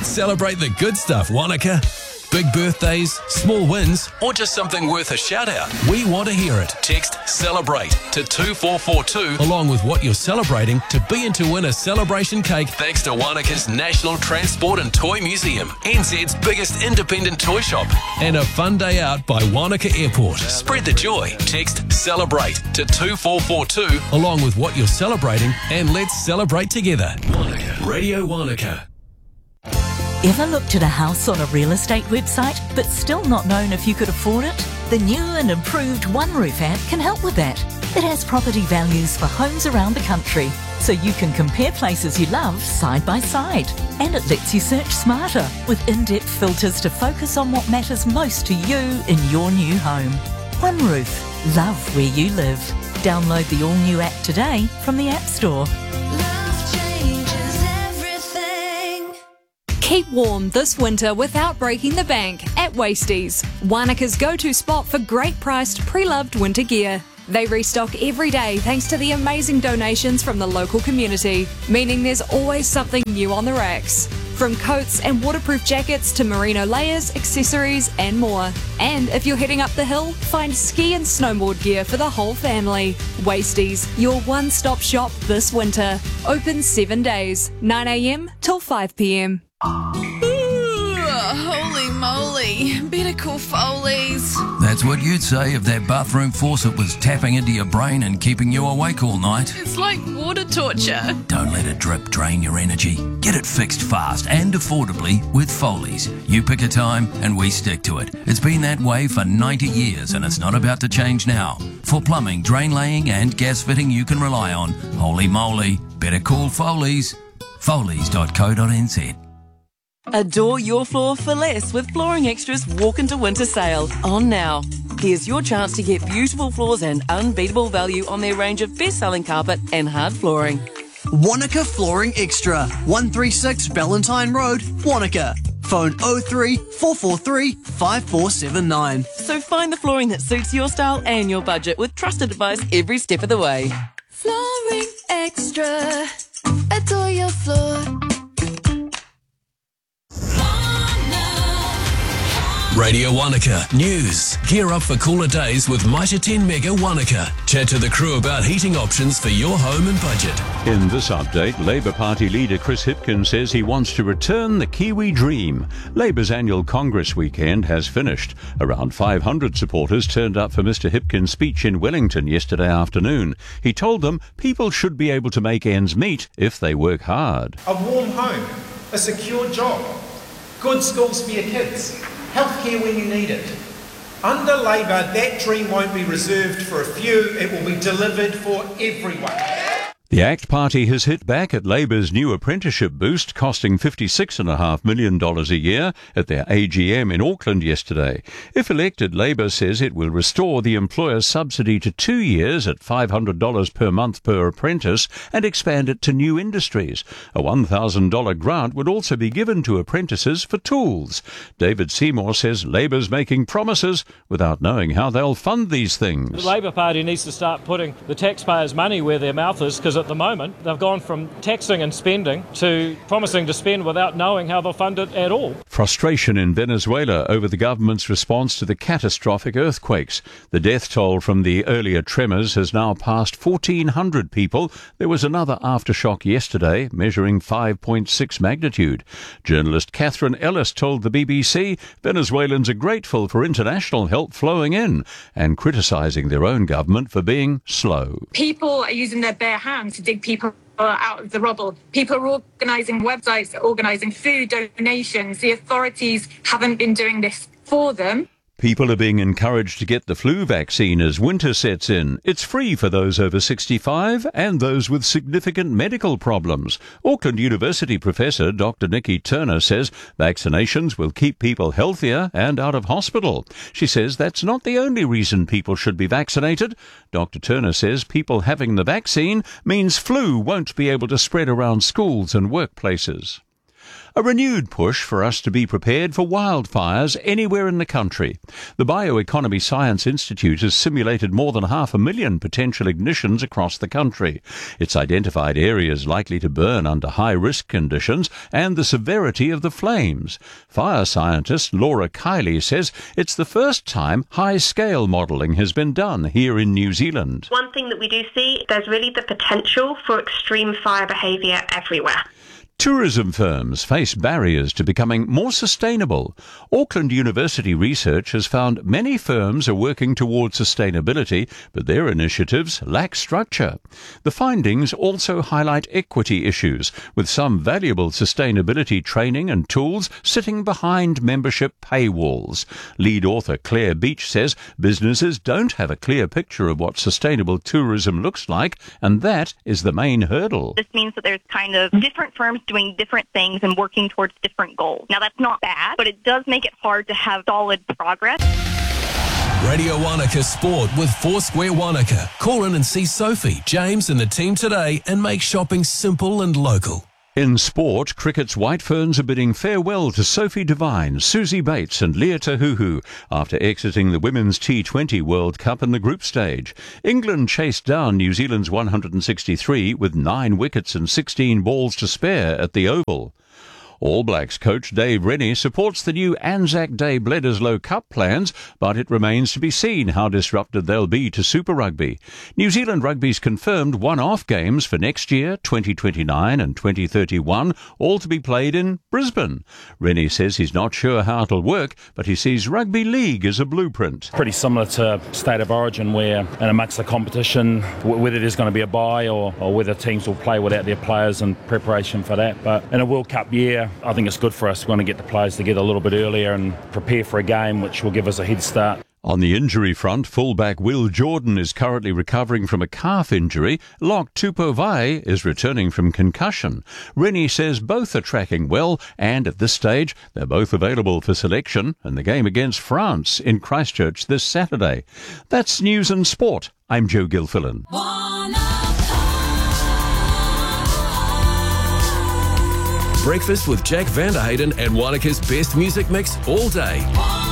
Let's celebrate the good stuff, Wanaka. Big birthdays, small wins, or just something worth a shout out. We want to hear it. Text CELEBRATE to 2442 along with what you're celebrating to be in to win a celebration cake thanks to Wanaka's National Transport and Toy Museum, NZ's biggest independent toy shop, and a fun day out by Wanaka Airport. Spread the joy. Text CELEBRATE to 2442 along with what you're celebrating and let's celebrate together. Wanaka. Radio Wanaka. Ever looked at a house on a real estate website but still not known if you could afford it? The new and improved OneRoof app can help with that. It has property values for homes around the country, so you can compare places you love side by side. And it lets you search smarter with in-depth filters to focus on what matters most to you in your new home. OneRoof. Love where you live. Download the all-new app today from the App Store. Keep warm this winter without breaking the bank at Wasties, Wanaka's go-to spot for great priced pre-loved winter gear. They restock every day thanks to the amazing donations from the local community, meaning there's always something new on the racks. From coats and waterproof jackets to merino layers, accessories and more. And if you're heading up the hill, find ski and snowboard gear for the whole family. Wasties, your one-stop shop this winter. Open 7 days, 9 a.m. till 5 p.m. Holy moly, better call Foley's. That's what you'd say if that bathroom faucet was tapping into your brain and keeping you awake all night. It's like water torture. Don't let a drip drain your energy. Get it fixed fast and affordably with Foley's. You pick a time and we stick to it. It's been that way for 90 years and it's not about to change now. For plumbing, drain laying and gas fitting you can rely on. Holy moly, better call Foley's. Foley's.co.nz. Adore your floor for less with Flooring Extra's Walk into Winter sale on now. Here's your chance to get beautiful floors and unbeatable value on their range of best-selling carpet and hard flooring. Wanaka Flooring Extra, 136 Valentine Road, Wanaka. Phone 03 443 5479. So find the flooring that suits your style and your budget with trusted advice every step of the way. Flooring Extra. Adore your floor. Radio Wanaka News. Gear up for cooler days with Mitre 10 Mega Wanaka. Chat to the crew about heating options for your home and budget. In this update, Labour Party leader Chris Hipkins says he wants to return the Kiwi dream. Labour's annual Congress weekend has finished. Around 500 supporters turned up for Mr Hipkins' speech in Wellington yesterday afternoon. He told them people should be able to make ends meet if they work hard. A warm home, a secure job, good schools for your kids, healthcare when you need it. Under Labour, that dream won't be reserved for a few, it will be delivered for everyone. The ACT Party has hit back at Labour's new apprenticeship boost, costing $56.5 million a year at their AGM in Auckland yesterday. If elected, Labour says it will restore the employer's subsidy to 2 years at $500 per month per apprentice and expand it to new industries. A $1,000 grant would also be given to apprentices for tools. David Seymour says Labour's making promises without knowing how they'll fund these things. The Labour Party needs to start putting the taxpayers' money where their mouth is, because at the moment they've gone from taxing and spending to promising to spend without knowing how they'll fund it at all. Frustration in Venezuela over the government's response to the catastrophic earthquakes. The death toll from the earlier tremors has now passed 1,400 people. There was another aftershock yesterday, measuring 5.6 magnitude. Journalist Catherine Ellis told the BBC Venezuelans are grateful for international help flowing in and criticising their own government for being slow. People are using their bare hands to dig people out of the rubble. People are organising websites, organising food donations. The authorities haven't been doing this for them. People are being encouraged to get the flu vaccine as winter sets in. It's free for those over 65 and those with significant medical problems. Auckland University professor Dr. Nikki Turner says vaccinations will keep people healthier and out of hospital. She says that's not the only reason people should be vaccinated. Dr. Turner says people having the vaccine means flu won't be able to spread around schools and workplaces. A renewed push for us to be prepared for wildfires anywhere in the country. The Bioeconomy Science Institute has simulated more than 500,000 potential ignitions across the country. It's identified areas likely to burn under high-risk conditions and the severity of the flames. Fire scientist Laura Kiley says it's the first time high-scale modelling has been done here in New Zealand. One thing that we do see, there's really the potential for extreme fire behaviour everywhere. Tourism firms face barriers to becoming more sustainable. Auckland University research has found many firms are working towards sustainability, but their initiatives lack structure. The findings also highlight equity issues, with some valuable sustainability training and tools sitting behind membership paywalls. Lead author Claire Beach says businesses don't have a clear picture of what sustainable tourism looks like, and that is the main hurdle. This means that there's kind of different firms doing different things and working towards different goals. Now, that's not bad, but it does make it hard to have solid progress. Radio Wanaka Sport with Foursquare Wanaka. Call in and see Sophie, James and the team today and make shopping simple and local. In sport, cricket's White Ferns are bidding farewell to Sophie Devine, Susie Bates and Leah Tahuhu after exiting the Women's T20 World Cup in the group stage. England chased down New Zealand's 163 with 9 wickets and 16 balls to spare at the Oval. All Blacks coach Dave Rennie supports the new Anzac Day Bledisloe Cup plans, but it remains to be seen how disrupted they'll be to Super Rugby. New Zealand Rugby's confirmed one-off games for next year, 2029 and 2031, all to be played in Brisbane. Rennie says he's not sure how it'll work, but he sees Rugby League as a blueprint. Pretty similar to State of Origin, where in amongst the competition, whether there's going to be a bye or whether teams will play without their players in preparation for that. But in a World Cup year, I think it's good for us. We want to get the players together a little bit earlier and prepare for a game which will give us a head start. On the injury front, fullback Will Jordan is currently recovering from a calf injury. Locke Tupovai is returning from concussion. Rennie says both are tracking well, and at this stage, they're both available for selection in the game against France in Christchurch this Saturday. That's News and Sport. I'm Joe Gilfillan. Breakfast with Jack Vanderheyden and Wanaka's best music mix all day.